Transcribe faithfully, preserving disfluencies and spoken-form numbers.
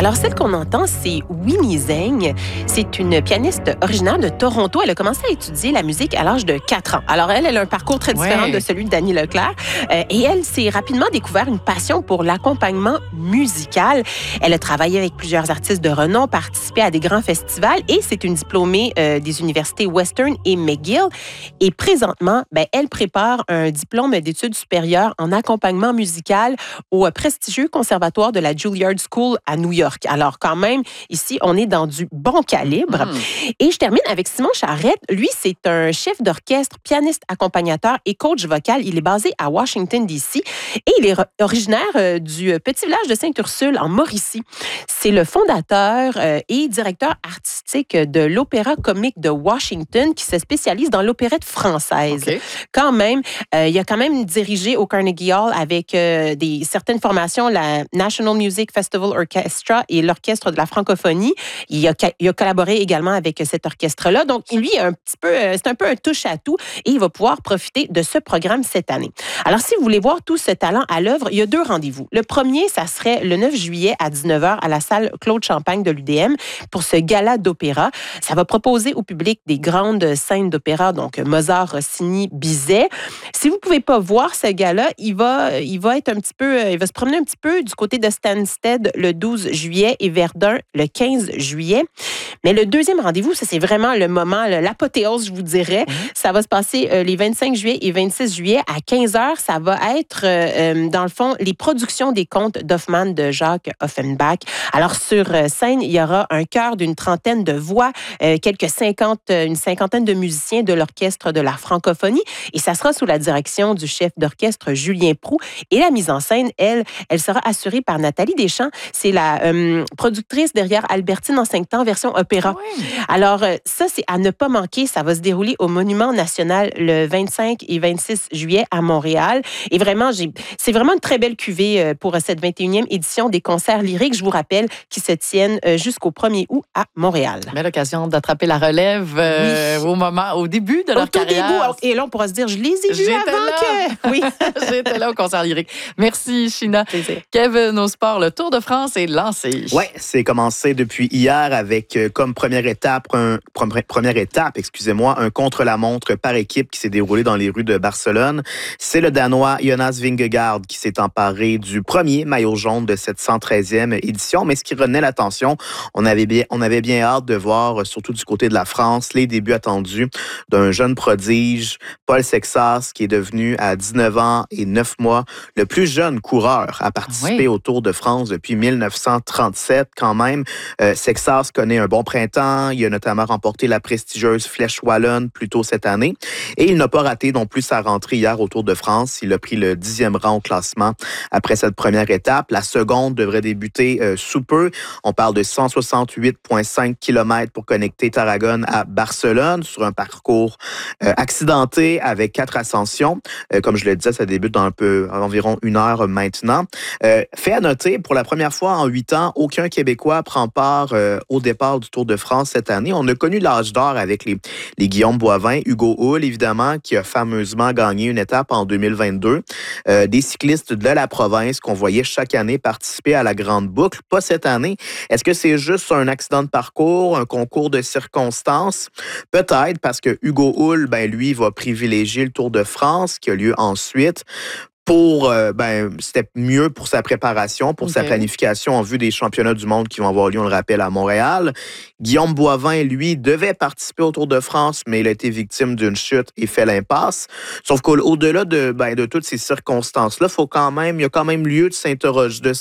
Alors, celle qu'on entend, c'est Winnie Zeng. C'est une pianiste originaire de Toronto. Elle a commencé à étudier la musique à l'âge de quatre ans. Alors, elle, elle a un parcours très différent Ouais. de celui de Dany Leclerc. Euh, et elle s'est rapidement découvert une passion pour l'accompagnement musical. Elle a travaillé avec plusieurs artistes de renom, participé à des grands festivals et c'est une diplômée euh, des universités Western et McGill. Et présentement, ben, elle prépare un diplôme d'études supérieures en accompagnement musical au prestigieux conservatoire de la Juilliard School à New York. Alors, quand même, ici, on est dans du bon calibre. Mm. Et je termine avec Simon Charette. Lui, c'est un chef d'orchestre, pianiste, accompagnateur et coach vocal. Il est basé à Washington, D C et il est ro- originaire euh, du petit village de Sainte-Ursule, en Mauricie. C'est le fondateur euh, et directeur artistique de l'Opéra comique de Washington qui se spécialise dans l'opérette française. OK. Quand même, euh, il a quand même dirigé au Carnegie Hall avec euh, des, certaines formations, la National Music Festival Orchestra et l'Orchestre de la francophonie. Il a, il a collaboré également avec cet orchestre-là. Donc, lui, un petit peu, euh, c'est un peu un touche-à-tout et il va pouvoir profiter de ce programme cette année. Alors, si vous voulez voir tout ce talent à l'œuvre, il y a deux rendez-vous. Le premier, ça serait le neuf juillet à dix-neuf heures à la salle Claude Champagne de l'U D M pour ce gala d'opéra. Ça va proposer au public des grandes scènes d'opéra, donc Mozart, Rossini, Bizet. Si vous pouvez pas voir ce gala, il va, il va être un petit peu, il va se promener un petit peu du côté de Stansted le douze juillet et Verdun le quinze juillet. Mais le deuxième rendez-vous, ça c'est vraiment le moment, l'apothéose, je vous dirais. Mm-hmm. Ça va se passer euh, les vingt-cinq juillet et vingt-six juillet à quinze heures. Ça va être, euh, dans le fond, les productions des contes d'Hoffmann de Jacques Offenbach. Alors, sur scène, il y aura un chœur d'une trentaine de voix, euh, quelques cinquante, une cinquantaine de musiciens de l'Orchestre de la francophonie. Et ça sera sous la direction du chef d'orchestre Julien Proulx. Et la mise en scène, elle, elle sera assurée par Nathalie Deschamps. C'est la euh, productrice derrière Albertine en cinq temps, version opéra. Oui. Alors, ça, c'est à ne pas manquer. Ça va se dérouler au Monument national le vingt-cinq et vingt-six juillet à Montréal. Et vraiment, j'ai, c'est vraiment une très belle cuvée pour cette vingt et unième édition des concerts lyriques, je vous rappelle, qui se tiennent jusqu'au premier août à Montréal. Belle occasion d'attraper la relève euh, oui. au moment, au début de leur au tout carrière. Début, et là, on pourra se dire, je les ai vus J'étais avant là. que... Oui. J'étais là au concert lyrique. Merci, China. Plaisir. Kev, nos sports, le Tour de France est lancé. Oui, c'est commencé depuis hier avec euh, comme première étape, un, première étape, excusez-moi, un contre-la-montre par équipe qui s'est déroulé dans les rues de Barcelone. C'est le Danois Jonas Vingegaard qui s'est emparé du premier maillot jaune de cette cent treizième édition. Mais ce qui retenait l'attention, on avait bien, on avait bien hâte de voir, surtout du côté de la France, les débuts attendus d'un jeune prodige, Paul Sexas, qui est devenu à dix-neuf ans et neuf mois le plus jeune coureur à participer oui. au Tour de France depuis dix-neuf cent trente-sept. Quand même, euh, Sexas connaît un bon printemps. Il a notamment remporté la prestigieuse Flèche Wallonne plus tôt cette année. Et il n'a pas raté non plus sa rentrée hier au Tour de France. Il a pris le dixième rang au classement après cette première étape. La seconde devrait débuter euh, sous peu. On parle de cent soixante-huit virgule cinq kilomètres pour connecter Tarragone à Barcelone sur un parcours euh, accidenté avec quatre ascensions. Euh, comme je le disais, ça débute dans un peu environ une heure maintenant. Euh, fait à noter, pour la première fois en huit ans, aucun Québécois prend part euh, au départ du Tour de France cette année. On a connu l'âge d'or avec les, les Guillaume Boivin, Hugo Hull, évidemment, qui a fameusement gagné une étape en deux mille vingt-deux. Euh, des cyclistes de la province qu'on voyait chaque année participer à la Grande Boucle. Pas cette année. Est-ce que c'est juste un accident de parcours, un concours de circonstances? Peut-être, parce que Hugo Hull, ben, lui, va privilégier le Tour de France qui a lieu ensuite. Pour, euh, ben, c'était mieux pour sa préparation, pour okay. sa planification en vue des championnats du monde qui vont avoir lieu, on le rappelle, à Montréal. Guillaume Boivin, lui, devait participer au Tour de France, mais il a été victime d'une chute et fait l'impasse. Sauf qu'au-delà de, ben, de toutes ces circonstances-là, faut quand même, il y a quand même lieu de s'interroger, de,